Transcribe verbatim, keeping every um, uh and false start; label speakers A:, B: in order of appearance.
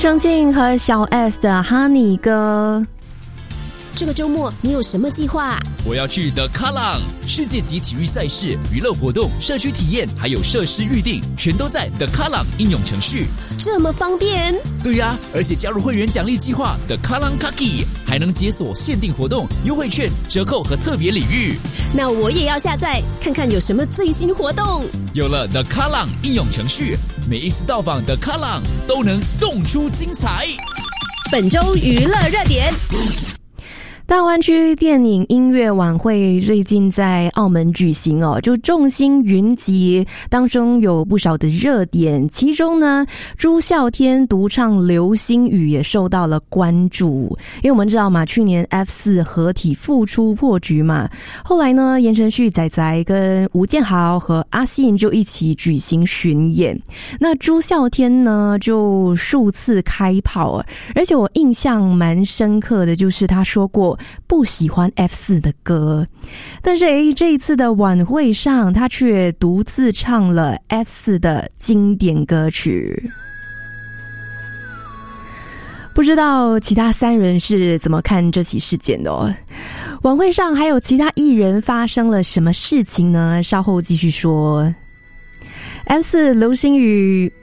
A: 郑敬和小 S 的 Honey 歌。
B: 这个周末你有什么计划？
C: 我要去的卡朗世界级体育赛事、娱乐活动、社区体验，还有设施预定，全都在的卡朗应用程序。
B: 这么方便？
C: 对呀、啊，而且加入会员奖励计划的卡朗卡基，还能解锁限定活动、优惠券、折扣和特别礼遇。
B: 那我也要下载看看有什么最新活动。
C: 有了的卡朗应用程序，每一次到访的卡朗都能动出精彩。
B: 本周娱乐热点。
A: 大湾区电影音乐晚会最近在澳门举行哦，就众星云集，当中有不少的热点，其中呢，朱孝天独唱《流星雨》也受到了关注，因为我们知道嘛，去年 F 四 合体复出破局嘛，后来呢，言承旭、仔仔跟吴建豪和阿信就一起举行巡演，那朱孝天呢就数次开炮，而且我印象蛮深刻的就是他说过不喜欢 F 四 的歌，但是诶这一次的晚会上他却独自唱了 F 四 的经典歌曲。不知道其他三人是怎么看这起事件的哦？晚会上还有其他艺人发生了什么事情呢？稍后继续说。F 四 流星雨